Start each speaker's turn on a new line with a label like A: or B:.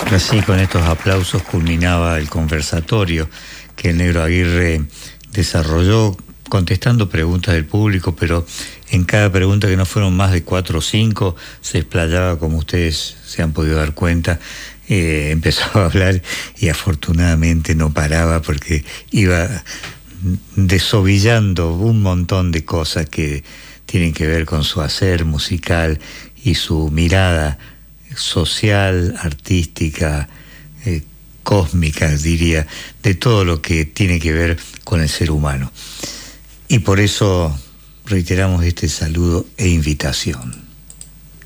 A: Así, con estos aplausos culminaba el conversatorio que el Negro Aguirre desarrolló contestando preguntas del público, pero en cada pregunta, que no fueron más de 4 o 5, se explayaba, como ustedes se han podido dar cuenta. Empezaba a hablar y afortunadamente no paraba, porque iba desovillando un montón de cosas que tienen que ver con su hacer musical y su mirada social, artística, cósmica, diría, de todo lo que tiene que ver con el ser humano. Y por eso reiteramos este saludo e invitación.